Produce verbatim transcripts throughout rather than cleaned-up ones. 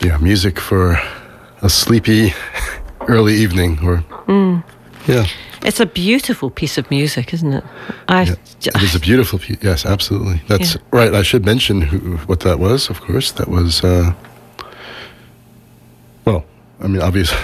yeah, music for a sleepy early evening, or Mm. yeah. It's a beautiful piece of music, isn't it? I, Yeah, it is a beautiful piece. Yes, absolutely. That's Yeah. right. I should mention who, what that was. Of course, that was. Uh, well, I mean, obviously.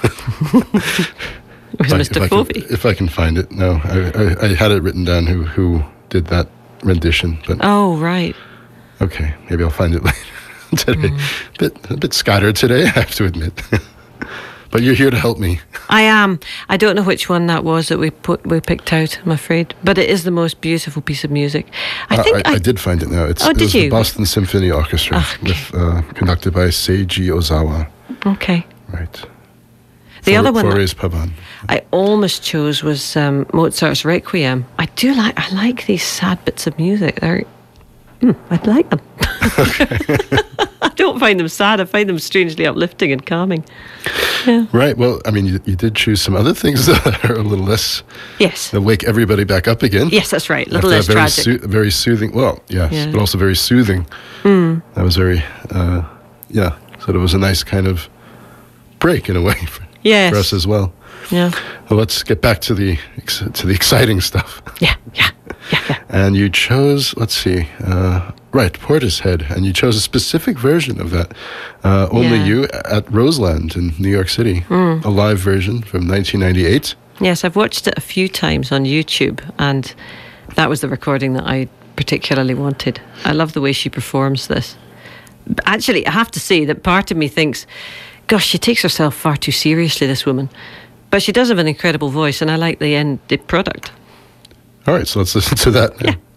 It was if I- Mister if I can- Fovey. If I can find it, no, I, I, I had it written down who who did that rendition, but Oh, right. okay, maybe I'll find it later today. Mm. Bit a bit scattered today, I have to admit. But you're here to help me. I am. I don't know which one that was that we put we picked out, I'm afraid. But it is the most beautiful piece of music. I Uh, think I, I, I did find it now. It's, Oh, it did was you? the Boston Symphony Orchestra, Okay. with, uh, conducted by Seiji Ozawa. Okay. Right. The For- other one that Forest Pavan. I almost chose was um, Mozart's Requiem. I do like I like these sad bits of music. They're mm, I'd like them. I don't find them sad. I find them strangely uplifting and calming. Yeah. Right. Well, I mean, you, you did choose some other things that are a little less, Yes. that wake everybody back up again. Yes, that's right. A little After less that very tragic. soo- very soothing. Well, yes, Yeah. but also very soothing. Mm. That was very, uh, yeah. So it was a nice kind of break in a way for, Yes. for us as well. Yeah. Well, let's get back to the ex- to the exciting stuff. Yeah. Yeah. Yeah. Yeah. And you chose, let's see, uh, right, Portishead, and you chose a specific version of that. Uh, Only Yeah. You at Roseland in New York City, Mm. a live version from nineteen ninety-eight. Yes, I've watched it a few times on YouTube, and that was the recording that I particularly wanted. I love the way she performs this. Actually, I have to say that part of me thinks, gosh, she takes herself far too seriously, this woman. But she does have an incredible voice, and I like the end the product. All right, so let's listen to that now. Yeah.